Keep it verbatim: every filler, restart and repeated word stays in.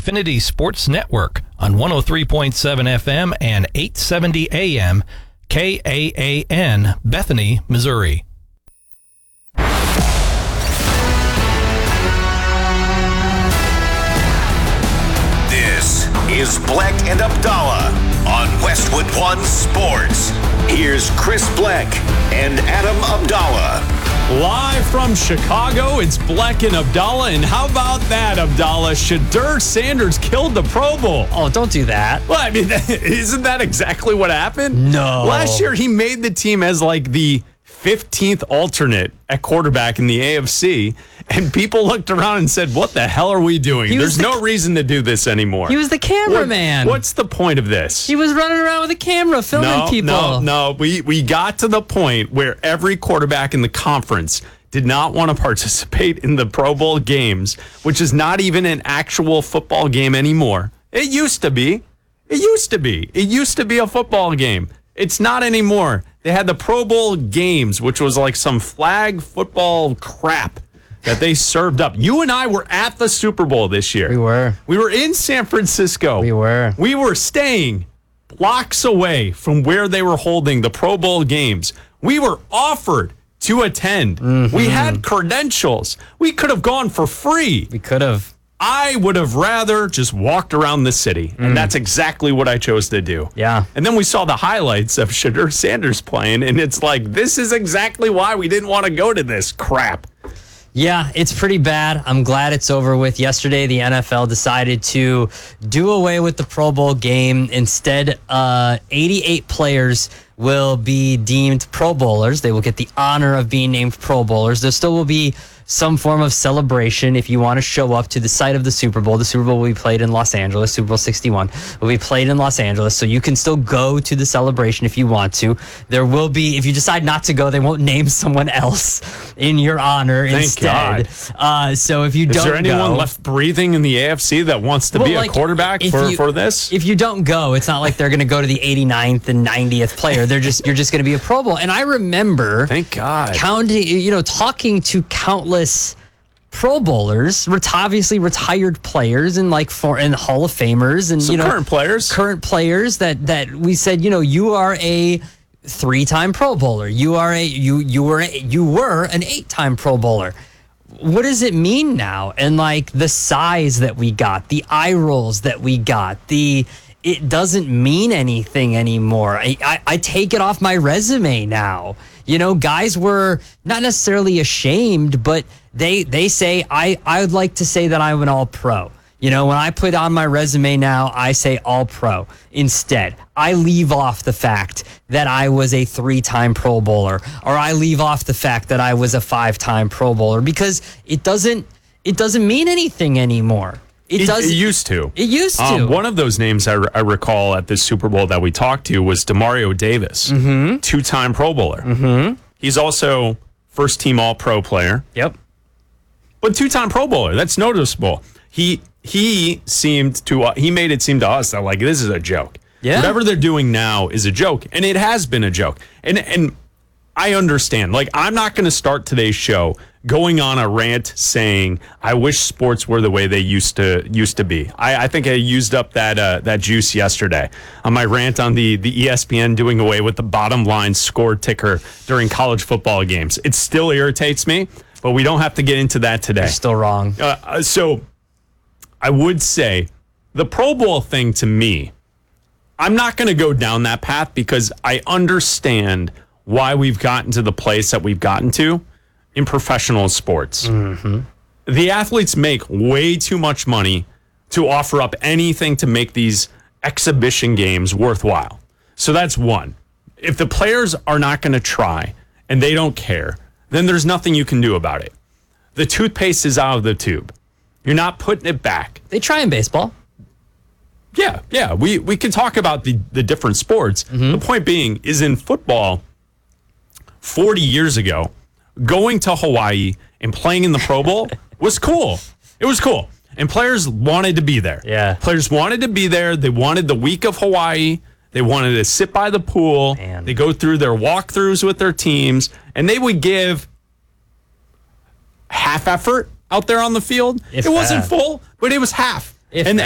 Xfinity Sports Network on one oh three point seven F M and eight seventy A M K A A N, Bethany, Missouri. This is Bleck and Abdallah on Westwood One Sports. Here's Chris Bleck and Adam Abdallah. Live from Chicago, it's Bleck and Abdallah. And how about that, Abdallah? Shedeur Sanders killed the Pro Bowl. Oh, don't do that. Well, I mean, isn't that exactly what happened? No. Last year, he made the team as like the fifteenth alternate at quarterback in the A F C. And people looked around and said, what the hell are we doing? He There's the, no reason to do this anymore. He was the cameraman. What, what's the point of this? He was running around with a camera filming no, people. No, no, we, we got to the point where every quarterback in the conference did not want to participate in the Pro Bowl games, which is not even an actual football game anymore. It used to be. It used to be. It used to be a football game. It's not anymore. They had the Pro Bowl games, which was like some flag football crap that they served up. You and I were at the Super Bowl this year. We were. We were in San Francisco. We were. We were staying blocks away from where they were holding the Pro Bowl games. We were offered to attend. Mm-hmm. We had credentials. We could have gone for free. We could have. I would have rather just walked around the city, and mm. that's exactly what I chose to do. Yeah. And then we saw the highlights of Shedeur Sanders playing, and it's like, this is exactly why we didn't want to go to this crap. Yeah, it's pretty bad. I'm glad it's over with. Yesterday, the N F L decided to do away with the Pro Bowl game. Instead, uh, eighty-eight players will be deemed Pro Bowlers. They will get the honor of being named Pro Bowlers. There still will be some form of celebration if you want to show up to the site of the Super Bowl. The Super Bowl will be played in Los Angeles. Super Bowl sixty-one will be played in Los Angeles, so you can still go to the celebration if you want to. There will be, if you decide not to go, they won't name someone else in your honor Thank instead. God. Uh, so if you Is don't there anyone go, left breathing in the A F C that wants to well, be like, a quarterback for, you, for this? If you don't go, it's not like they're going to go to the eighty-ninth and ninetieth player. They're just you're just going to be a Pro Bowl. And I remember, thank God, counting, you know, talking to countless Pro Bowlers, ret- obviously retired players and like for and Hall of Famers and Some you know current players, current players that that we said, you know, you are a three-time Pro Bowler. You are a you you were a, you were an eight-time Pro Bowler. What does it mean now? And like the size that we got, the eye rolls that we got, the it doesn't mean anything anymore. I, I, I take it off my resume now. You know, guys were not necessarily ashamed, but they they say, I, I would like to say that I'm an all-pro. You know, when I put on my resume now, I say all-pro. Instead, I leave off the fact that I was a three-time Pro Bowler, or I leave off the fact that I was a five-time Pro Bowler, because it doesn't it doesn't mean anything anymore. It, it does. It used to. It used to. Um, one of those names I, I recall at this Super Bowl that we talked to was Demario Davis, mm-hmm. two-time Pro Bowler. Mm-hmm. He's also first-team All-Pro player. Yep. But two-time Pro Bowler. That's noticeable. He he seemed to uh, he made it seem to us that like this is a joke. Yeah. Whatever they're doing now is a joke, and it has been a joke. And and I understand. Like, I'm not going to start today's show going on a rant saying I wish sports were the way they used to used to be. I, I think I used up that uh, that juice yesterday on my rant on the the E S P N doing away with the bottom line score ticker during college football games. It still irritates me, but we don't have to get into that today. You're still wrong. Uh, so I would say the Pro Bowl thing to me, I'm not going to go down that path because I understand why we've gotten to the place that we've gotten to in professional sports. Mm-hmm. The athletes make way too much money to offer up anything to make these exhibition games worthwhile. So that's one. If the players are not going to try and they don't care, then there's nothing you can do about it. The toothpaste is out of the tube. You're not putting it back. They try in baseball. Yeah, yeah. We, we can talk about the, the different sports. Mm-hmm. The point being is in football, forty years ago, going to Hawaii and playing in the Pro Bowl was cool. It was cool. And players wanted to be there. Yeah. Players wanted to be there. They wanted the week of Hawaii. They wanted to sit by the pool. Man. They go through their walkthroughs with their teams, and they would give half effort out there on the field. If it wasn't that. full, but it was half. If and